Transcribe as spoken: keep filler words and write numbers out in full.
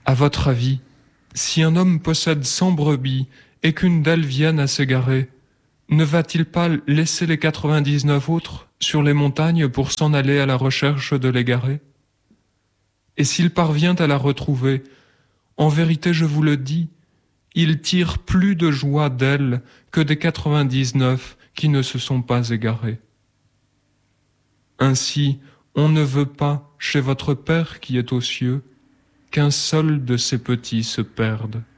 À votre avis, si un homme possède cent brebis et qu'une d'elles vienne à s'égarer, ne va-t-il pas laisser les quatre-vingt-dix-neuf autres sur les montagnes pour s'en aller à la recherche de l'égarée? Et s'il parvient à la retrouver, en vérité je vous le dis, il tire plus de joie d'elle que des quatre-vingt-dix-neuf qui ne se sont pas égarés. Ainsi, on ne veut pas, chez votre Père qui est aux cieux, qu'un seul de ses petits se perde.